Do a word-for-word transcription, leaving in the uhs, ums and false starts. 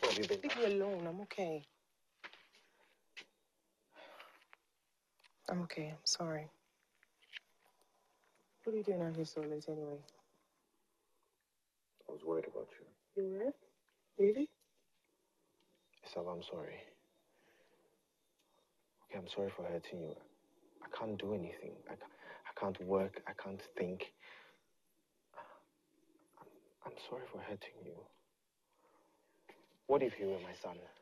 have you been? Leave me alone. I'm okay. I'm okay. I'm sorry. What are you doing out here so late anyway? I was worried about you. You were? Really? Isabel, I'm sorry. Okay, I'm sorry for hurting you. I can't do anything. I can't, I can't work. I can't think. I'm, I'm sorry for hurting you. What if you were my son?